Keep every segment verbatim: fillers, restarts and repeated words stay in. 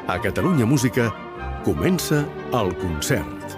A Catalunya Música comença el concert.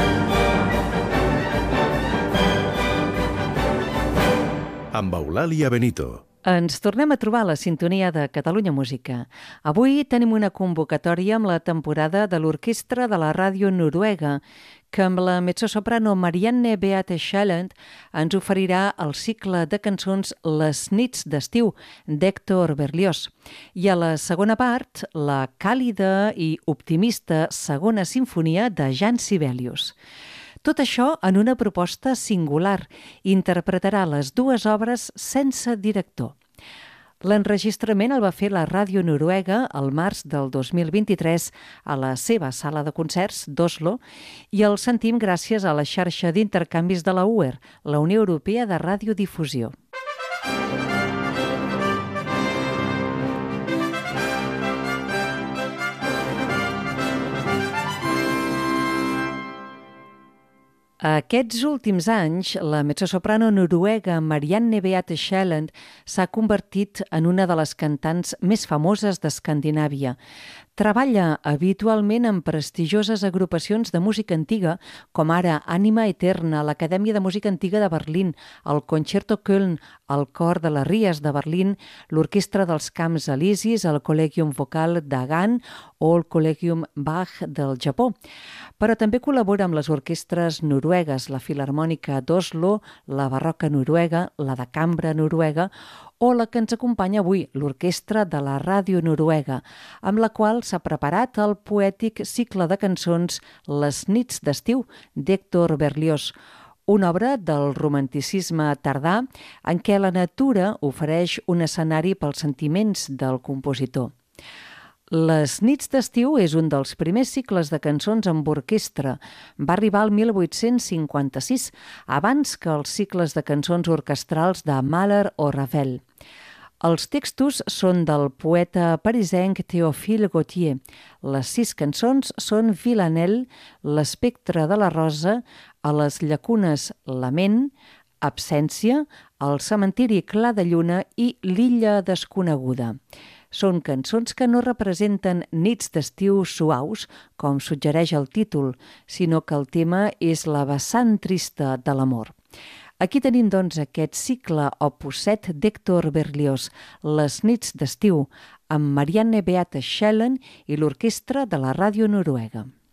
Amb Eulàlia Benito. Ens tornem a trobar a la sintonia de Catalunya Música. Avui tenim una convocatòria amb la temporada de l'Orquestra de la Ràdio Noruega, que amb la mezzosoprano Marianne Beate Schellent ens oferirà el cicle de cançons Les nits d'estiu d'Hector Berlioz. I a la segona part, la càlida i optimista segona sinfonia de Jean Sibelius. Tot això en una proposta singular. Interpretarà les dues obres sense director. L'enregistrament el va fer la Ràdio Noruega el març del dos mil vint-i-tres a la seva sala de concerts d'Oslo i el sentim gràcies a la xarxa d'intercanvis de la U E R, la Unió Europea de Radiodifusió. Aquests últims anys, la mezzosoprano noruega Marianne Beate Schellent s'ha convertit en una de les cantants més famoses d'Escandinàvia. Treballa habitualment en prestigioses agrupacions de música antiga, com ara Ànima Eterna, l'Acadèmia de Música Antiga de Berlín, el Concerto Köln, el Cor de les Ries de Berlín, l'Orquestra dels Camps Elisis, el Collegium Vocal d'Hagan o el Collegium Bach del Japó. Però també col·labora amb les orquestres noruegues, la Filharmònica d'Oslo, la Barroca noruega, la de Cambra noruega o la que ens acompanya avui, l'Orquestra de la Ràdio Noruega, amb la qual s'ha preparat el poètic cicle de cançons Les nits d'estiu d'Hector Berlioz, una obra del romanticisme tardà en què la natura ofereix un escenari pels sentiments del compositor. Les nits d'estiu és un dels primers cicles de cançons amb orquestra. Va arribar al mil vuit-cents cinquanta-sis, abans que els cicles de cançons orquestrals de Mahler o Ravel. Els textos són del poeta parisenc Théophile Gautier. Les sis cançons són Villanelle, L'espectre de la rosa, A les llacunes Lament, Absència, El cementiri clar de lluna i L'illa desconeguda. Són cançons que no representen nits d'estiu suaus, com suggereix el títol, sinó que el tema és la vessant trista de l'amor. Aquí tenim, doncs, aquest cicle opus set d'Hector Berlioz, Les nits d'estiu, amb Marianne Beate Schellent i l'Orquestra de la Ràdio Noruega.